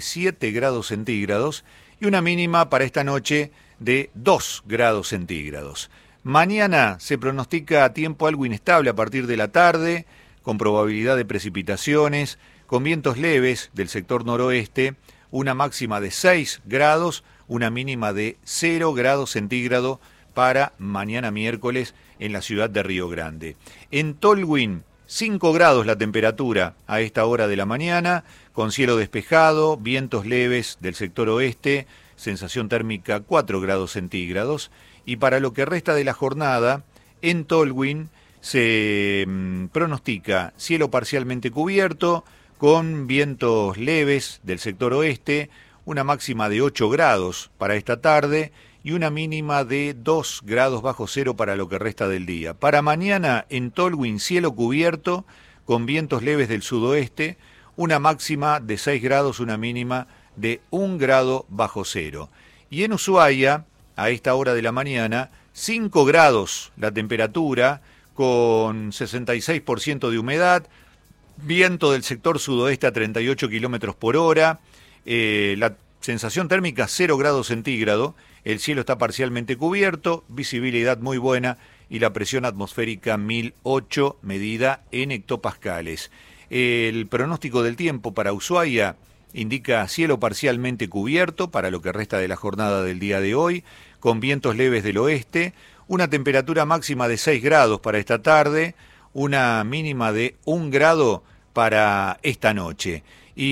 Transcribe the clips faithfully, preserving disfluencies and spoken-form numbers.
siete grados centígrados y una mínima para esta noche de dos grados centígrados. Mañana se pronostica tiempo algo inestable a partir de la tarde, con probabilidad de precipitaciones, con vientos leves del sector noroeste, una máxima de seis grados, una mínima de cero grados centígrados para mañana miércoles en la ciudad de Río Grande. En Tolwyn, cinco grados la temperatura a esta hora de la mañana, con cielo despejado, vientos leves del sector oeste, sensación térmica cuatro grados centígrados. Y para lo que resta de la jornada, en Tolwyn se mmm, pronostica cielo parcialmente cubierto, con vientos leves del sector oeste, una máxima de ocho grados para esta tarde y una mínima de dos grados bajo cero para lo que resta del día. Para mañana en Tolwyn cielo cubierto, con vientos leves del sudoeste, una máxima de seis grados, una mínima de un grado bajo cero. Y en Ushuaia, a esta hora de la mañana, cinco grados la temperatura, con sesenta y seis por ciento de humedad, viento del sector sudoeste a treinta y ocho kilómetros por hora, eh, la sensación térmica cero grados centígrado, el cielo está parcialmente cubierto, visibilidad muy buena y la presión atmosférica mil ocho medida en hectopascales. El pronóstico del tiempo para Ushuaia indica cielo parcialmente cubierto para lo que resta de la jornada del día de hoy, con vientos leves del oeste, una temperatura máxima de seis grados para esta tarde, una mínima de un grado para esta noche.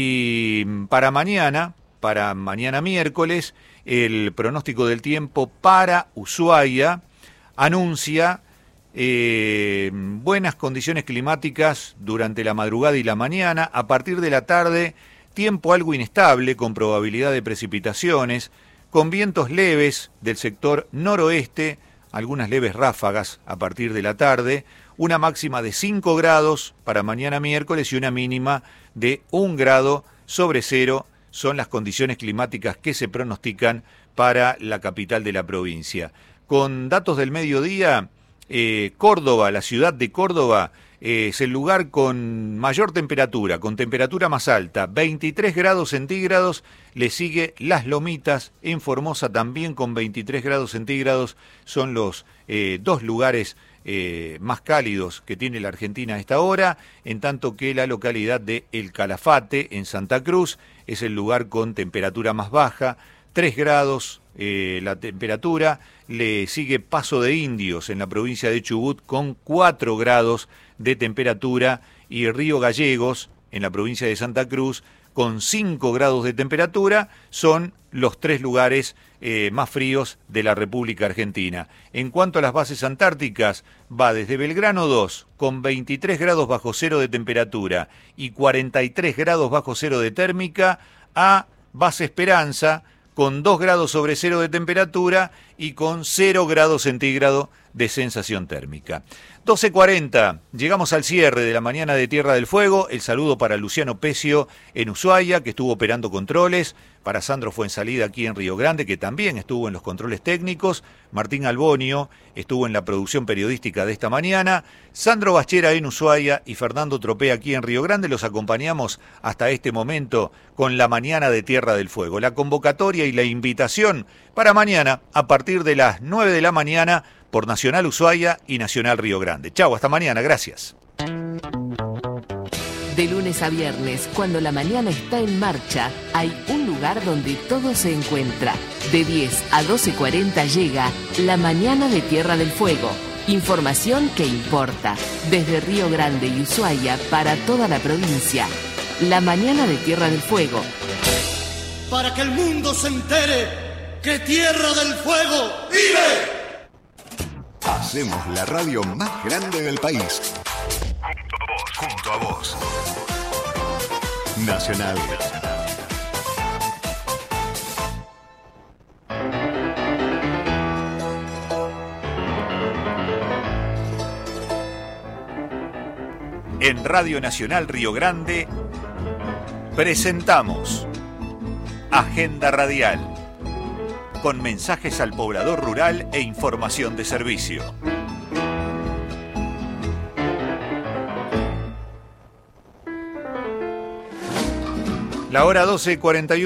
Y para mañana, para mañana miércoles, el pronóstico del tiempo para Ushuaia anuncia eh, buenas condiciones climáticas durante la madrugada y la mañana. A partir de la tarde, tiempo algo inestable con probabilidad de precipitaciones, con vientos leves del sector noroeste, algunas leves ráfagas a partir de la tarde, una máxima de cinco grados para mañana miércoles y una mínima de un grado sobre cero. Son las condiciones climáticas que se pronostican para la capital de la provincia. Con datos del mediodía, eh, Córdoba, la ciudad de Córdoba, eh, es el lugar con mayor temperatura, con temperatura más alta, veintitrés grados centígrados, le sigue Las Lomitas, en Formosa también con veintitrés grados centígrados, son los eh, dos lugares Eh, más cálidos que tiene la Argentina a esta hora, en tanto que la localidad de El Calafate, en Santa Cruz, es el lugar con temperatura más baja, tres grados eh, la temperatura, le sigue Paso de Indios en la provincia de Chubut con cuatro grados de temperatura y Río Gallegos en la provincia de Santa Cruz con cinco grados de temperatura, son los tres lugares eh, más fríos de la República Argentina. En cuanto a las bases antárticas, va desde Belgrano dos, con veintitrés grados bajo cero de temperatura y cuarenta y tres grados bajo cero de térmica, a Base Esperanza, con dos grados sobre cero de temperatura y con cero grados centígrados de sensación térmica. doce cuarenta, llegamos al cierre de la mañana de Tierra del Fuego. El saludo para Luciano Pecio en Ushuaia, que estuvo operando controles, para Sandro Fuensalida aquí en Río Grande, que también estuvo en los controles técnicos, Martín Albonio estuvo en la producción periodística de esta mañana, Sandro Bachera en Ushuaia y Fernando Tropé aquí en Río Grande. Los acompañamos hasta este momento con la mañana de Tierra del Fuego. La convocatoria y la invitación para mañana a partir de las nueve de la mañana por Nacional Ushuaia y Nacional Río Grande. Chau, hasta mañana, gracias. De lunes a viernes, cuando la mañana está en marcha, hay un lugar donde todo se encuentra. De diez a doce cuarenta llega La Mañana de Tierra del Fuego. Información que importa. Desde Río Grande y Ushuaia para toda la provincia. La Mañana de Tierra del Fuego. Para que el mundo se entere que Tierra del Fuego vive. Hacemos la radio más grande del país. Junto a vos. Nacional. En Radio Nacional Río Grande presentamos Agenda Radial, con mensajes al poblador rural e información de servicio. La hora doce cuarenta y uno.